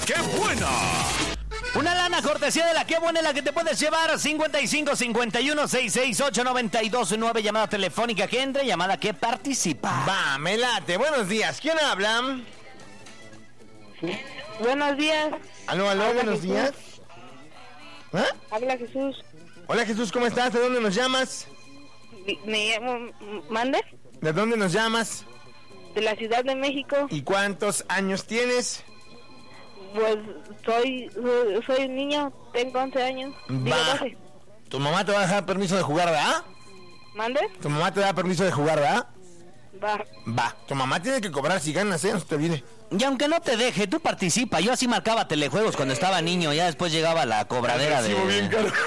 ¡Qué buena! Una lana cortesía de la que buena, en la que te puedes llevar. 55 51 668 929. Llamada telefónica que entre, llamada que participa. Va, me late. Buenos días. ¿Quién habla? Buenos días. Aló, Habla buenos Jesús. días. ¿Ah? Habla Jesús. Hola Jesús, ¿cómo estás? ¿De dónde nos llamas? Me llamo ¿Mande? ¿De dónde nos llamas? De la Ciudad de México. ¿Y cuántos años tienes? Pues soy un niño, tengo 11 años. Digo Va. 12. ¿Tu mamá te va a dejar permiso de jugar, verdad? ¿Mande? ¿Tu mamá te da permiso de jugar, verdad? Va. Va. Tu mamá tiene que cobrar si ganas, no se te olvide. Y aunque no te deje, tú participa. Yo así marcaba telejuegos cuando estaba niño. Ya después llegaba la cobradera de... Recibo bien caro.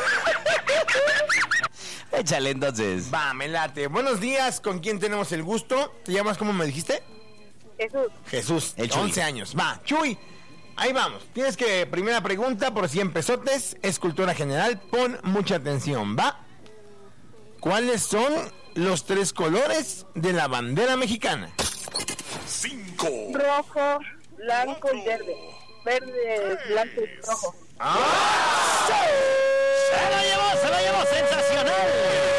Échale entonces. Va, me late. Buenos días, ¿con quién tenemos el gusto? ¿Te llamas cómo me dijiste? Jesús. Jesús, El Chuy. 11 años. Va, Chuy, ahí vamos. Tienes que, primera pregunta por 100 pesotes, es cultura general, pon mucha atención, ¿va? ¿Cuáles son los 3 colores de la bandera mexicana? 5, Rojo, blanco y verde. Verde, blanco y rojo. Se lo llevó, sensacional.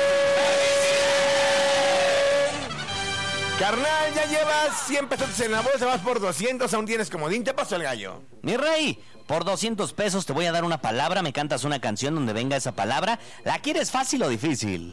Carnal, ya llevas 100 pesotes en la bolsa, vas por 200, aún tienes comodín, te pasó el gallo. Mi rey, por 200 pesos te voy a dar una palabra, me cantas una canción donde venga esa palabra. ¿La quieres fácil o difícil?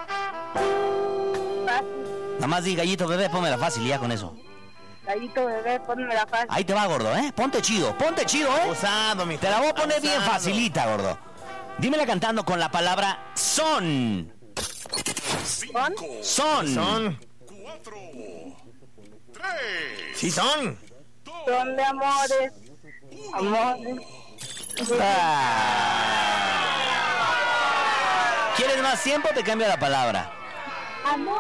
Fácil. Nada más di, gallito bebé, pónmela fácil y ya con eso. Gallito bebé, ponme la fácil. Ahí te va, gordo, ¿eh? Ponte chido, ¿eh? Usado, mi Te la voy a poner bien abusado. facilita, gordo. Dímela cantando con la palabra son. 5, Son. Son, 4, 3, sí son. Son de amores. Amores. ¿Quieres más tiempo? Te cambio la palabra. Amor.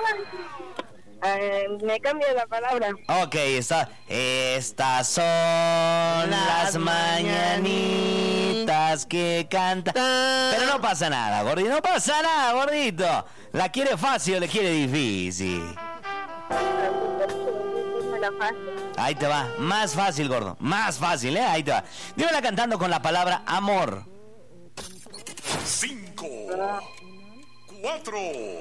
Me cambia la palabra. Ok, estas son las mañanitas que canta. Pero no pasa nada, gordito, no pasa nada, gordito. ¿La quiere fácil o le quiere difícil? Ponme la fácil. Ahí te va, más fácil, gordo, más fácil, ahí te va. Dímela cantando con la palabra amor. 5, 4,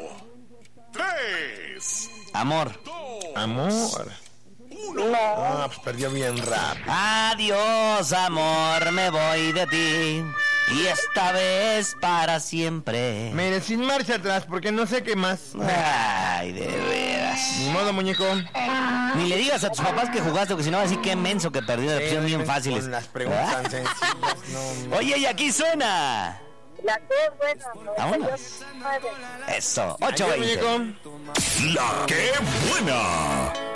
3, Amor. 2, Amor. 1. Ah, pues perdió bien rápido. Adiós, amor, me voy de ti. Y esta vez para siempre. Mire, sin marcha atrás, porque no sé qué más. Ay, de veras. Ni modo, muñeco. Ni le digas a tus papás que jugaste, porque si no, así que menso que perdió de opción bien fáciles. Con las preguntas tan sencillas, no. Oye, y aquí suena. La que es buena. Vámonos. Eso, 8:20. Adiós, muñeco. La que buena.